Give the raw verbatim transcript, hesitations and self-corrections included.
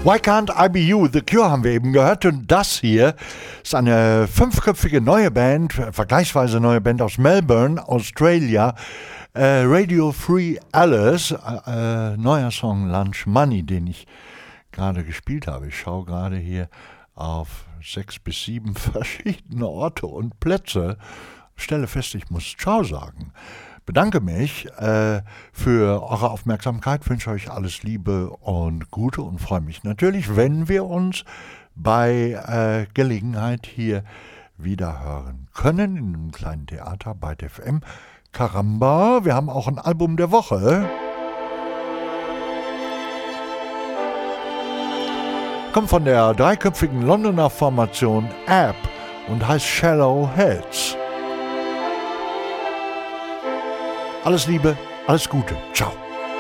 Why Can't I Be You? The Cure haben wir eben gehört. Und das hier ist eine fünfköpfige neue Band, vergleichsweise neue Band aus Melbourne, Australia. Äh, Radio Free Alice, äh, äh, neuer Song Lunch Money, den ich gerade gespielt habe. Ich schaue gerade hier auf sechs bis sieben verschiedene Orte und Plätze. Stelle fest, ich muss Ciao sagen. Bedanke mich äh, für eure Aufmerksamkeit, wünsche euch alles Liebe und Gute und freue mich natürlich, wenn wir uns bei äh, Gelegenheit hier wieder hören können, in einem kleinen Theater bei T F M. Caramba, wir haben auch ein Album der Woche. Kommt von der dreiköpfigen Londoner Formation App und heißt Shallow Heads. Alles Liebe, alles Gute. Ciao.